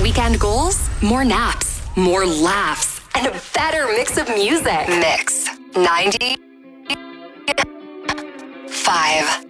weekend goals? More naps, more laughs, and a better mix of music. Mix 95.